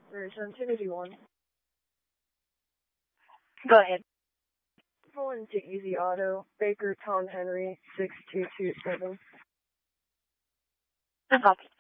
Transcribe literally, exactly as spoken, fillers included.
Or Sentinity one. Go ahead. Pulling to Easy Auto, Baker Tom Henry, six two two seven. No copy.